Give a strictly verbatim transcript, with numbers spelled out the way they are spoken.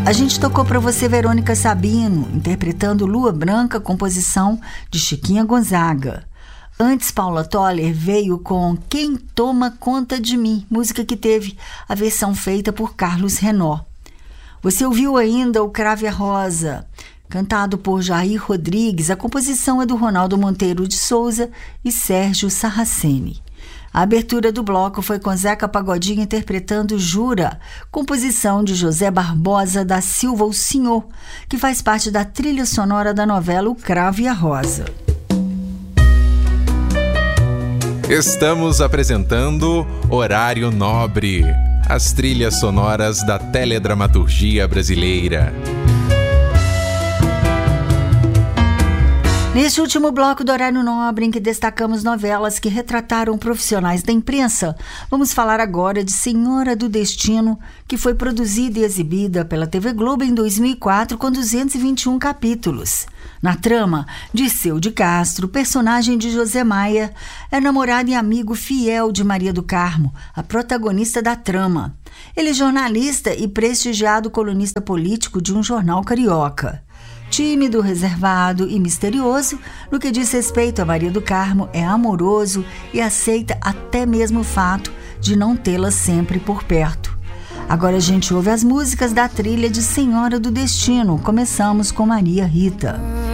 A gente tocou para você Verônica Sabino, interpretando Lua Branca, composição de Chiquinha Gonzaga. Antes, Paula Toller veio com Quem Toma Conta de Mim, música que teve a versão feita por Carlos Renó. Você ouviu ainda o Crave a Rosa, cantado por Jair Rodrigues. A composição é do Ronaldo Monteiro de Souza e Sérgio Sarraceni. A abertura do bloco foi com Zeca Pagodinho interpretando Jura, composição de José Barbosa da Silva, o Senhor, que faz parte da trilha sonora da novela O Cravo e a Rosa. Estamos apresentando Horário Nobre, as trilhas sonoras da teledramaturgia brasileira. Neste último bloco do Horário Nobre, em que destacamos novelas que retrataram profissionais da imprensa, vamos falar agora de Senhora do Destino, que foi produzida e exibida pela T V Globo em dois mil e quatro, com duzentos e vinte e um capítulos. Na trama, Dirceu de Castro, personagem de José Maia, é namorado e amigo fiel de Maria do Carmo, a protagonista da trama. Ele é jornalista e prestigiado colunista político de um jornal carioca. Tímido, reservado e misterioso, no que diz respeito a Maria do Carmo, é amoroso e aceita até mesmo o fato de não tê-la sempre por perto. Agora a gente ouve as músicas da trilha de Senhora do Destino. Começamos com Maria Rita.